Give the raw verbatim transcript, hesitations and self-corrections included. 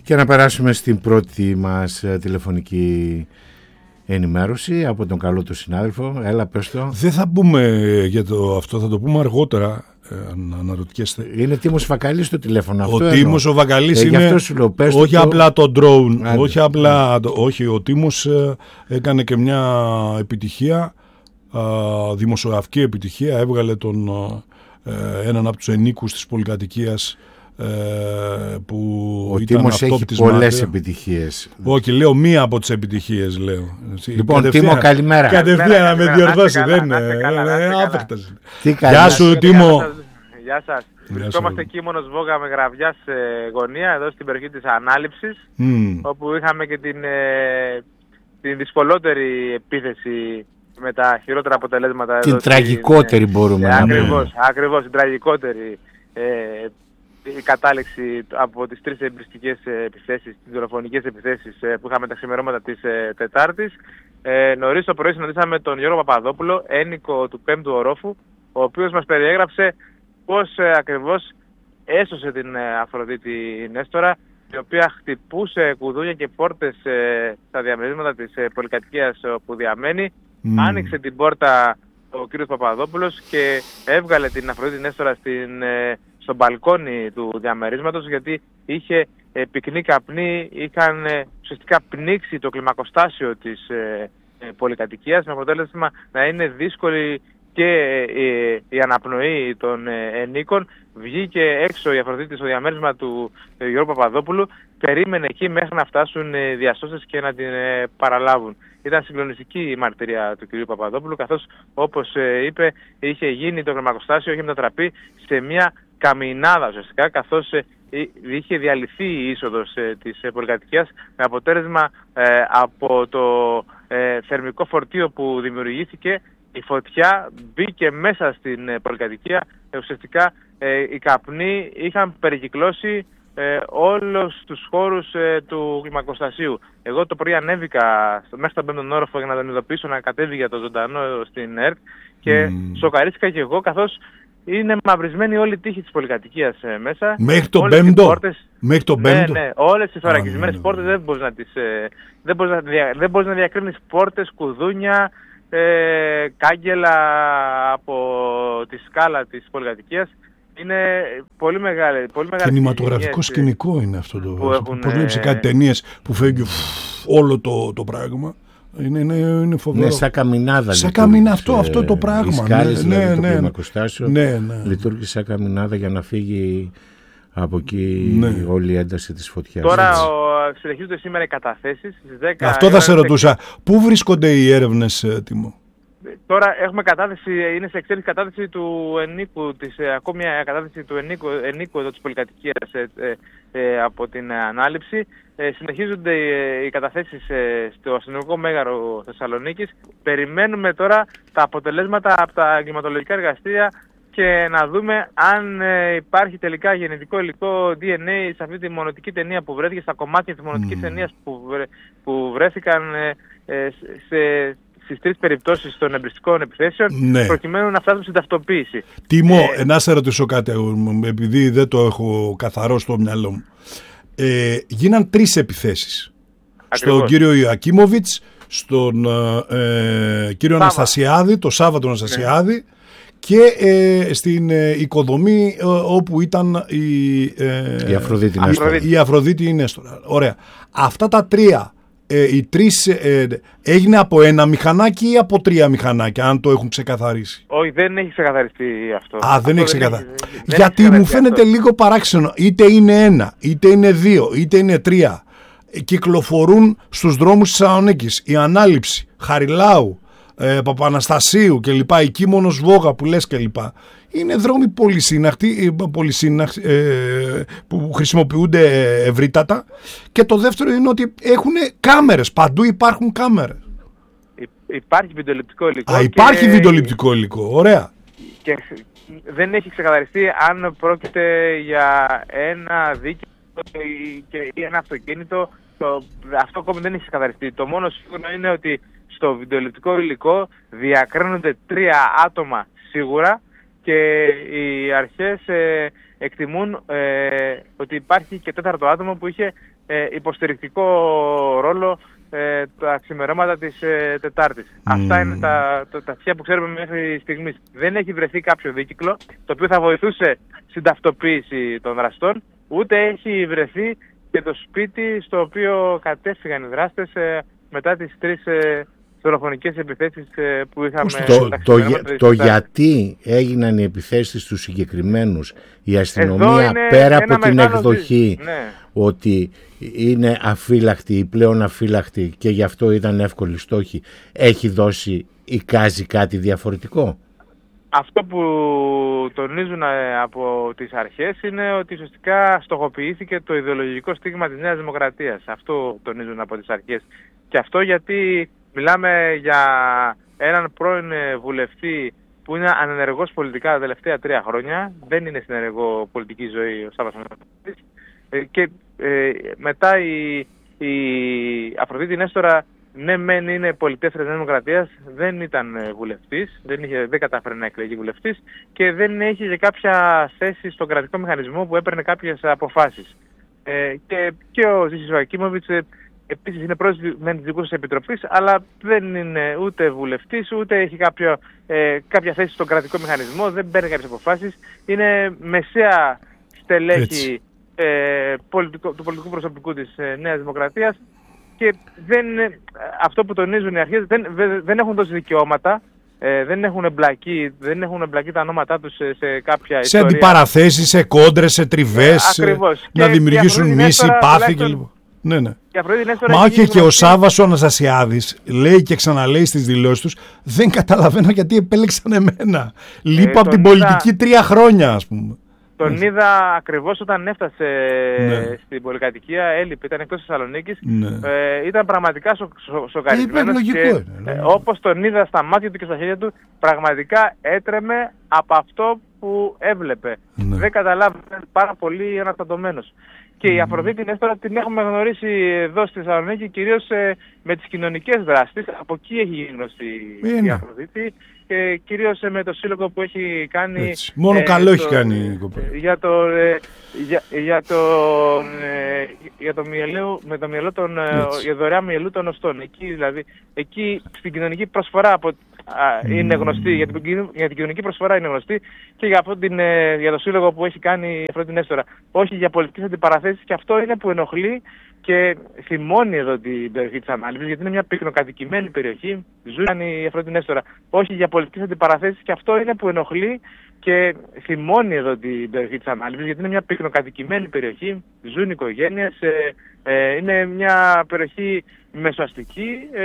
Και να περάσουμε στην πρώτη μας τηλεφωνική ενημέρωση από τον καλό του συνάδελφο. Έλα, πες το. Δεν θα πούμε για το αυτό, θα το πούμε αργότερα. Αν αναρωτιέστε. Είναι Τίμος Βακαλής το τηλέφωνο αυτό. Ο Τίμος ο Βακαλής ε, είναι λέω, όχι το... απλά το drone, όχι απλά, όχι, ο Τίμος ε, έκανε και μια επιτυχία, ε, δημοσιογραφική επιτυχία, έβγαλε τον, ε, έναν από τους ενίκους της πολυκατοικίας ε, που ο ήταν Τίμος έχει πολλές επιτυχίες. Όχι, λέω μία από τις επιτυχίες, λέω. Λοιπόν, Τίμο, καλημέρα. Κατευθείαν να με διορθώσει, δεν είναι άφεκτος. Γεια σου, Τίμο. Γεια σας. Βρισκόμαστε εκεί μόνος Βόγα με Γραβιά σε γωνία, εδώ στην περιοχή της Ανάληψης, mm. όπου είχαμε και την, ε, την δυσκολότερη επίθεση με τα χειρότερα αποτελέσματα. Την εδώ τραγικότερη στην, μπορούμε ε, να πούμε. Ακριβώς, ακριβώς, την τραγικότερη ε, η κατάληξη από τις τρεις εμπριστικές επιθέσεις, τις δολοφονικές επιθέσεις που είχαμε τα ξημερώματα της ε, Τετάρτης. Ε, νωρίς το πρωί συναντήσαμε τον Γιώργο Παπαδόπουλο, ένικο του πέμπτου ορόφου, ο οποίος μας περιέγραψε πώς ε, ακριβώς έσωσε την ε, Αφροδίτη Νέστορα, η οποία χτυπούσε κουδούνια και πόρτες ε, στα διαμερίσματα της ε, πολυκατοικίας όπου διαμένει. Mm. Άνοιξε την πόρτα ο κύριος Παπαδόπουλος και έβγαλε την Αφροδίτη Νέστορα στην, ε, στο μπαλκόνι του διαμερίσματος, γιατί είχε ε, πυκνή καπνή, είχαν ε, ουσιαστικά πνίξει το κλιμακοστάσιο της ε, ε, πολυκατοικίας, με αποτέλεσμα να είναι δύσκολη και ε, η αναπνοή των ε, ενίκων. Βγήκε έξω η Αφροδίτη στο διαμέρισμα του ε, Γιώργου Παπαδόπουλου, περίμενε εκεί μέχρι να φτάσουν ε, διασώστες και να την ε, παραλάβουν. Ήταν συγκλονιστική η μαρτυρία του κ. Παπαδόπουλου, καθώς όπως ε, είπε, είχε γίνει το κλιμακοστάσιο, είχε μετατραπεί σε μια καμινάδα ουσιαστικά, καθώς ε, είχε διαλυθεί η είσοδος ε, της ε, πολυκατοικίας, με αποτέλεσμα ε, από το ε, θερμικό φορτίο που δημιουργήθηκε η φωτιά μπήκε μέσα στην ε, πολυκατοικία. Ε, ουσιαστικά ε, οι καπνοί είχαν περικυκλώσει ε, όλους τους χώρους ε, του κλιμακοστασίου. Εγώ το πρωί ανέβηκα στο, μέχρι τον πέμπτον όροφο για να τον ειδοποιήσω να κατέβει για το ζωντανό στην ΕΡΤ και mm. σοκαρίστηκα και εγώ, καθώς είναι μαυρισμένη όλη η τύχη της πολυκατοικίας ε, μέσα. Μέχρι τον πέμπτο. Μέχρι τον ναι, πέμπτο. Ναι, όλες τις θωρακισμένες πόρτες δεν μπορείς να τις ε, δεν μπορείς να, δια, δεν μπορείς να διακρίνεις πόρτες, κουδούνια, ε, κάγκελα από τη σκάλα της πολυκατοικίας. Είναι πολύ μεγάλη, πολύ μεγάλη κινηματογραφικό σκηνικό είναι αυτό το. Που έχουν, πώς βλέπεις κάτι ταινίες που φεύγει όλο το, το πράγμα. Είναι, είναι, είναι φοβερό. Ναι, σαν καμινάδα. Σαν καμινάδα, αυτό, αυτό το πράγμα. Οι σκάλες, ναι, δηλαδή, ναι, το ναι, κλιμακοστάσιο ναι, ναι. λειτουργήσε σαν καμινάδα για να φύγει από εκεί ναι. όλη η ένταση της φωτιάς. Τώρα ο, συνεχίζονται σήμερα οι καταθέσεις. δέκα αυτό θα σε ρωτούσα. Πού βρίσκονται οι έρευνες, Τίμο? Τώρα έχουμε κατάθεση, είναι σε εξέλιξη κατάθεση του ενίκου, της, ακόμη μια κατάθεση του ενίκου, ενίκου εδώ της πολυκατοικίας ε, ε, από την Ανάληψη. Ε, συνεχίζονται οι, οι καταθέσεις ε, στο αστυνομικό μέγαρο Θεσσαλονίκης. Περιμένουμε τώρα τα αποτελέσματα από τα εγκληματολογικά εργαστήρια και να δούμε αν ε, υπάρχει τελικά γενετικό υλικό ντι εν έι σε αυτή τη μονοτική ταινία που βρέθηκε, στα κομμάτια της μονοτικής mm. ταινίας που, βρε, που βρέθηκαν ε, ε, σε... στις τρεις περιπτώσεις των εμπριστικών επιθέσεων, ναι. προκειμένου να φτάσουμε στην ταυτοποίηση. Τίμο, ε, να σε ρωτήσω κάτι, επειδή δεν το έχω καθαρό στο μυαλό μου. Ε, γίναν τρεις επιθέσεις. Ακριβώς. Στον κύριο Ιακίμοβιτς, στον ε, κύριο Σάβα. Αναστασιάδη, το Σάββατο Αναστασιάδη, ναι. και ε, στην ε, οικοδομή ε, όπου ήταν η, ε, η Αφροδίτη Νέστορα. Η Αφροδίτη Νέστορα. Ωραία. Αυτά τα τρία, Ε, οι τρεις ε, έγινε από ένα μηχανάκι ή από τρία μηχανάκια, αν το έχουν ξεκαθαρίσει? Όχι, δεν έχει ξεκαθαριστεί αυτό. Α, δεν έχει ξεκαθαρίσει. Γιατί έχει ξεκαθαρίσει μου φαίνεται αυτό. Λίγο παράξενο. Είτε είναι ένα, είτε είναι δύο, είτε είναι τρία. Κυκλοφορούν στους δρόμους της Θεσσαλονίκης η Ανάληψη, Χαριλάου, ε, Παπαναστασίου κλπ. Η Κίμωνος Βόγα που λες κλπ. Είναι δρόμοι πολυσύναχτοι, πολυσύναχτοι ε, που χρησιμοποιούνται ευρύτατα. Και το δεύτερο είναι ότι έχουν κάμερες. Παντού υπάρχουν κάμερες. Υπάρχει βιντεοληπτικό υλικό. Α, υπάρχει και... βιντεοληπτικό υλικό. Ωραία. Και δεν έχει ξεκαθαριστεί αν πρόκειται για ένα δίκαιο ή ένα αυτοκίνητο. Το, αυτό ακόμη δεν έχει ξεκαθαριστεί. Το μόνο σίγουρο είναι ότι στο βιντεοληπτικό υλικό διακρίνονται τρία άτομα σίγουρα, και οι αρχές ε, εκτιμούν ε, ότι υπάρχει και τέταρτο άτομο που είχε ε, υποστηρικτικό ρόλο ε, τα ξημερώματα της ε, Τετάρτης. Mm. Αυτά είναι τα, τα, τα αρχεία που ξέρουμε μέχρι στιγμής. Δεν έχει βρεθεί κάποιο δίκυκλο το οποίο θα βοηθούσε στην ταυτοποίηση των δραστών, ούτε έχει βρεθεί και το σπίτι στο οποίο κατέφυγαν οι δράστες ε, μετά τις τρεις ε, δολοφονικές επιθέσεις ε, που είχαμε. Το, το, το, το γιατί έγιναν οι επιθέσεις στους συγκεκριμένους, η αστυνομία πέρα από την εκδοχή ναι. ότι είναι αφύλακτη ή πλέον αφύλακτη και γι' αυτό ήταν εύκολη στόχη, έχει δώσει, εικάζει κάτι διαφορετικό? Αυτό που τονίζουν από τις αρχές είναι ότι ουσιαστικά στοχοποιήθηκε το ιδεολογικό στίγμα της Νέας Δημοκρατίας. Αυτό τονίζουν από τις αρχές. Και αυτό γιατί μιλάμε για έναν πρώην βουλευτή που είναι ανενεργός πολιτικά τα τελευταία τρία χρόνια. Δεν είναι στην ενεργό πολιτική ζωή ο Σάββας Μητσοτάκης. Και ε, μετά η, η Αφροδίτη Νέστορα, ναι μεν είναι πολιτεύθερος της Δημοκρατίας, δεν ήταν βουλευτής, δεν, είχε, δεν κατάφερε να εκλεγεί βουλευτής και δεν έχει και κάποια θέση στον κρατικό μηχανισμό που έπαιρνε κάποιες αποφάσεις. Ε, και, και ο Ζήσης Βακίμοβιτς ε, επίσης είναι πρόεδρος της Δικής Επιτροπής, αλλά δεν είναι ούτε βουλευτής, ούτε έχει κάποιο, ε, κάποια θέση στον κρατικό μηχανισμό, δεν παίρνει κάποιες αποφάσεις. Είναι μεσαία στελέχη ε, πολιτικό, του πολιτικού προσωπικού της ε, Νέας Δημοκρατίας. Και δεν, αυτό που τονίζουν οι αρχές, δεν, δεν έχουν δώσει δικαιώματα, ε, δεν έχουν εμπλακεί, δεν έχουν εμπλακεί τα ονόματά τους σε, σε κάποια σε ιστορία. Σε αντιπαραθέσεις, σε κόντρες, σε τριβές, ε, να δημιουργήσουν μίση, πάθη κλπ. Ναι, ναι. Μα όχι, και ο Σάββας ο Αναστασιάδης λέει και ξαναλέει στις δηλώσεις τους, δεν καταλαβαίνω γιατί επέλεξαν εμένα. Λείπω ε, από την είδα... πολιτική τρία χρόνια, ας πούμε. Τον ναι. είδα ακριβώς όταν έφτασε ναι. στην πολυκατοικία, έλειπε, ήταν εκτός Θεσσαλονίκης. Ναι. Ε, ήταν πραγματικά σο, σο, σοκαρισμένος και ε, ε, όπως τον είδα στα μάτια του και στα χέρια του, πραγματικά έτρεμε από αυτό που έβλεπε. Ναι. Δεν καταλάβαινε, πάρα πολύ αναστατωμένος. Και η Αφροδίτη Νέστορα την έχουμε γνωρίσει εδώ στη Θεσσαλονίκη κυρίως ε, με τις κοινωνικές δράσεις. Από εκεί έχει γίνει γνωστή η Αφροδίτη. Και κυρίως ε, με το σύλλογο που έχει κάνει. Έτσι. Μόνο ε, καλό το, έχει κάνει η κοπέλα. Για το, ε, για, για το, ε, για το μυελό, με το μυελό των, για δωρεά μυελού των οστών. Εκεί δηλαδή, εκεί στην κοινωνική προσφορά από, α, είναι γνωστή, mm. για, την, για την κοινωνική προσφορά είναι γνωστή και για, αυτό την, ε, για το σύλλογο που έχει κάνει αυτή την Νέστορα. Όχι για πολιτικές αντιπαραθέσεις, και αυτό είναι που ενοχλεί και θυμώνει εδώ την περιοχή της Ανάληψης, γιατί είναι μια πυκνοκατοικημένη περιοχή, ζουν η Αφροδίτη Νέστορα. Όχι για πολιτικές αντιπαραθέσεις, και αυτό είναι που ενοχλεί και θυμώνει εδώ την περιοχή της Ανάληψης, γιατί είναι μια πυκνοκατοικημένη περιοχή, ζουν οικογένειες, ε, ε, είναι μια περιοχή μεσοαστική. Ε,